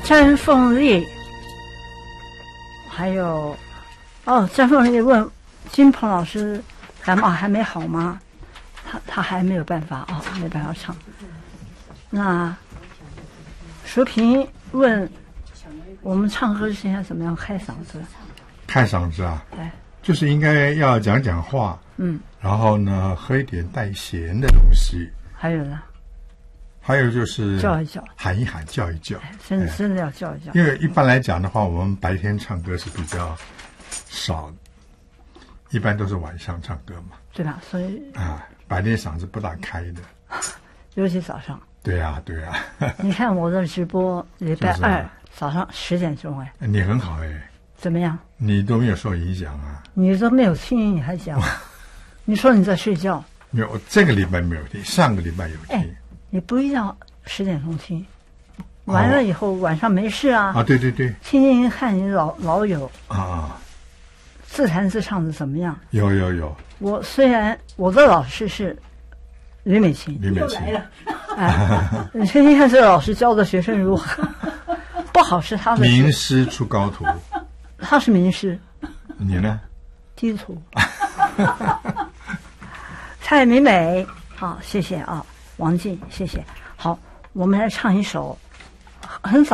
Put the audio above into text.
詹凤丽，还有詹凤丽问金鹏老师感冒还没好吗？他还没有办法没办法唱。那淑萍问我们唱歌之前怎么样开嗓子？ 开嗓子啊， 对， 就是应该要讲讲话，然后呢，喝一点带咸的东西。 还有呢？ 还有就是叫一叫， 喊一喊，叫一叫， 真的要叫一叫。 因为一般来讲的话，我们白天唱歌是比较少的，一般都是晚上唱歌嘛， 对吧？所以白天嗓子不大开的， 尤其早上。 对呀。 你看我的直播，礼拜二早上10点钟， 你很好怎么样？ 你都没有受影响啊？ 你都没有听，你还讲？你说你在睡觉？ 没有，这个礼拜没有听，上个礼拜有听。 你不一定要10点钟听，完了以后晚上没事啊。 对， 听听看你老友自弹自唱的怎么样？ 有。 我虽然我的老师是吕美琴， 吕美琴， 你听听看这个老师教的学生如何？不好是他的名师出高徒， 他是名师， 你呢？ 低徒。蔡美美，好，谢谢王静，谢谢。好，我们来唱一首很早。